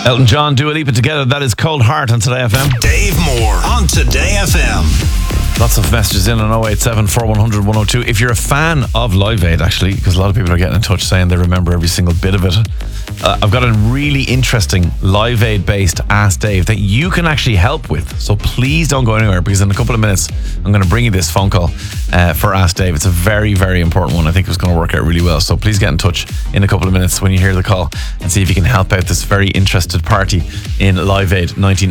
Elton John, Dua Lipa together. That is Cold Heart on Today FM. Dave Moore on Today FM. Lots of messages in on 087 4100 102. If you're a fan of Live Aid, actually, because a lot of people are getting in touch saying they remember every single bit of it, I've got a really interesting Live Aid based Ask Dave that you can actually help with. So please don't go anywhere, because in a couple of minutes I'm going to bring you this phone call for Ask Dave. It's a very, very important one. I think it's going to work out really well. So please get in touch in a couple of minutes when you hear the call and see if you can help out this very interested party in Live Aid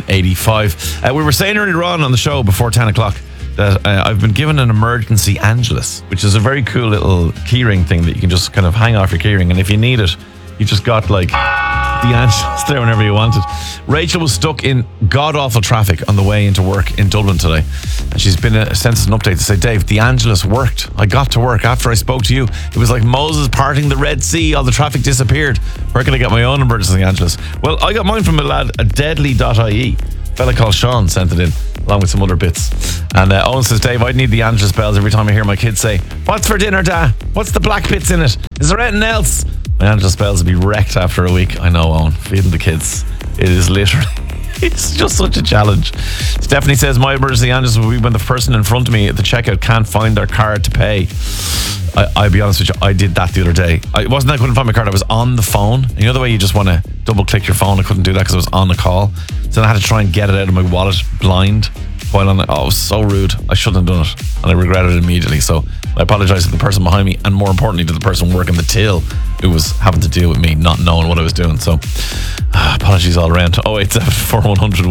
1985. We were saying earlier on the show before 10 o'clock that I've been given an emergency Angelus, which is a very cool little keyring thing that you can just kind of hang off your keyring, and if you need it, you just got like the Angelus there whenever you want it. Rachel was stuck in god-awful traffic on the way into work in Dublin today, and she's been sent us an update to say, Dave, the Angelus worked. I got to work after I spoke to you. It was like Moses parting the Red Sea. All the traffic disappeared. Where can I get my own emergency Angelus? Well, I got mine from a lad at deadly.ie. A fella called Sean sent it in, along with some other bits. And Owen says, Dave, I'd need the Angelus bells every time I hear my kids say, what's for dinner, Dad? What's the black bits in it? Is there anything else? My Angelus bells will be wrecked after a week. I know, Owen, feeding the kids. It is literally, it's just such a challenge. Stephanie says, my emergency Angelus will be when the person in front of me at the checkout can't find their card to pay. I'll be honest with you, I did that the other day. It wasn't that I couldn't find my card, I was on the phone. And you know the way you just want to double click your phone? I couldn't do that because I was on a call. So then I had to try and get it out of my wallet blind while on it. Oh, it was so rude. I shouldn't have done it. And I regretted it immediately. So I apologise to the person behind me, and more importantly to the person working the till who was having to deal with me not knowing what I was doing. So apologies all around. 087 4100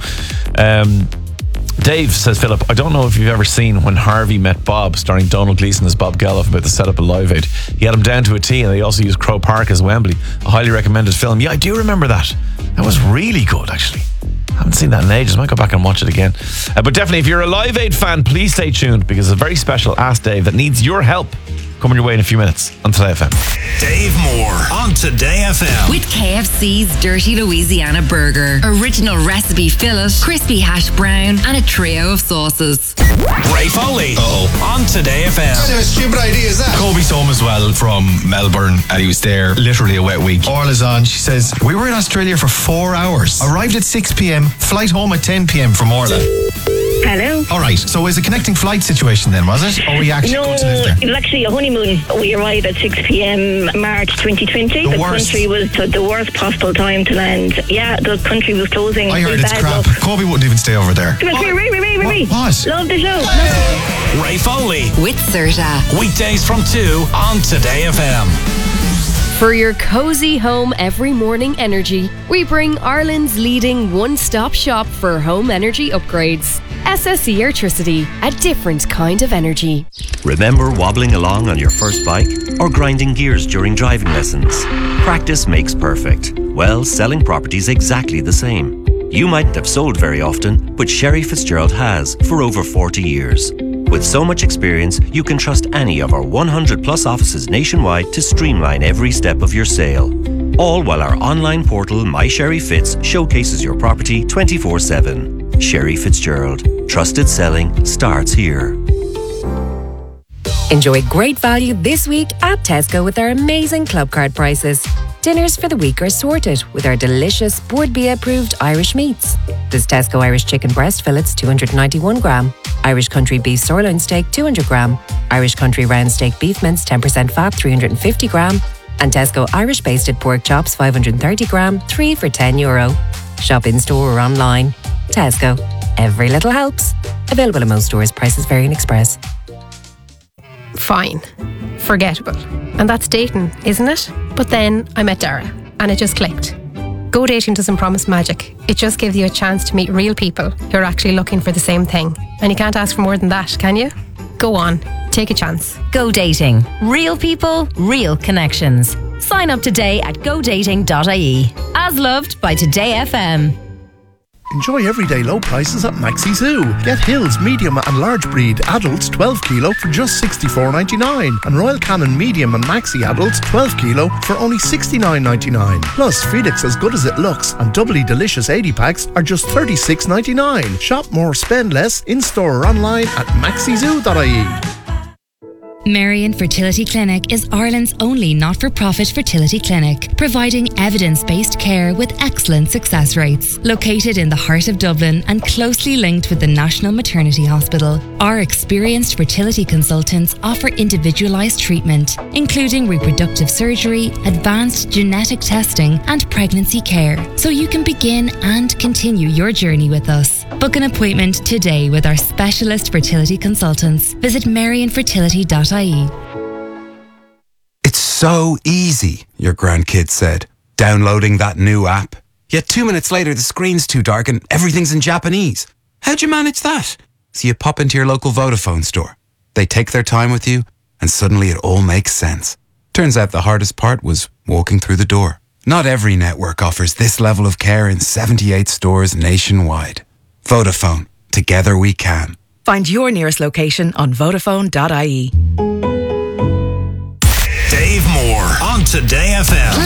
102. Dave, says Philip, I don't know if you've ever seen When Harvey Met Bob, starring Donald Gleeson as Bob Geldof, about the setup of Live Aid. He had him down to a T, and they also used Croke Park as Wembley. A highly recommended film. Yeah, I do remember that. That was really good, actually. I haven't seen that in ages. Might go back and watch it again. But definitely, if you're a Live Aid fan, please stay tuned, because it's a very special Ask Dave that needs your help coming your way in a few minutes on Today FM. Dave Moore on Today FM. With KFC's Dirty Louisiana Burger, original recipe fillet, crispy hash brown, and a trio of sauces. Ray Foley on Today FM. What kind of stupid idea is that? Kobe's home as well from Melbourne, and he was there literally a wet week. Orla's on. She says, we were in Australia for 4 hours. Arrived at 6 p.m, flight home at 10 p.m. from Orla. Hello. All right, so it was a connecting flight situation then, was it? Or were you actually going to live there? It was actually a honeymoon. We arrived at 6 p.m. March 2020. The country was the worst possible time to land. Yeah, the country was closing. I heard it's crap. Kobe wouldn't even stay over there. Ray. What? Love the show. Ray Foley. With Serta. Weekdays from 2 on Today FM. For your cozy home every morning energy, we bring Ireland's leading one-stop shop for home energy upgrades. SSE Airtricity, a different kind of energy. Remember wobbling along on your first bike or grinding gears during driving lessons? Practice makes perfect. Well, selling property's exactly the same. You mightn't have sold very often, but Sherry Fitzgerald has for over 40 years. With so much experience, you can trust any of our 100 plus offices nationwide to streamline every step of your sale. All while our online portal, My Sherry Fitz, showcases your property 24/7. Sherry Fitzgerald. Trusted selling starts here. Enjoy great value this week at Tesco with our amazing club card prices. Dinners for the week are sorted with our delicious Bord Bia approved Irish meats. There's Tesco Irish chicken breast fillets 291 gram, Irish country beef sirloin steak 200 gram, Irish country round steak beef mince 10% fat 350 gram, and Tesco Irish basted pork chops 530 gram, 3 for €10. Shop in store or online. Tesco. Every little helps. Available in most stores. Prices vary in Express. Fine. Forgettable. And that's dating, isn't it? But then I met Dara, and it just clicked. Go Dating doesn't promise magic. It just gives you a chance to meet real people who are actually looking for the same thing. And you can't ask for more than that, can you? Go on. Take a chance. Go Dating. Real people, real connections. Sign up today at godating.ie. As loved by Today FM. Enjoy everyday low prices at Maxi Zoo. Get Hills medium and large breed adults 12 kilo for just $64.99 and Royal Canin medium and maxi adults 12 kilo for only $69.99. Plus Felix as good as it looks and doubly delicious 80 packs are just $36.99. Shop more, spend less in store or online at maxizoo.ie. Marion Fertility Clinic is Ireland's only not-for-profit fertility clinic, providing evidence-based care with excellent success rates. Located in the heart of Dublin and closely linked with the National Maternity Hospital, our experienced fertility consultants offer individualised treatment, including reproductive surgery, advanced genetic testing and pregnancy care, so you can begin and continue your journey with us. Book an appointment today with our specialist fertility consultants. Visit marionfertility.ie. It's so easy, your grandkid said, downloading that new app. Yet 2 minutes later, the screen's too dark and everything's in Japanese. How'd you manage that? So you pop into your local Vodafone store. They take their time with you, and suddenly it all makes sense. Turns out the hardest part was walking through the door. Not every network offers this level of care in 78 stores nationwide. Vodafone. Together we can. Find your nearest location on Vodafone.ie. Dave Moore on Today FM.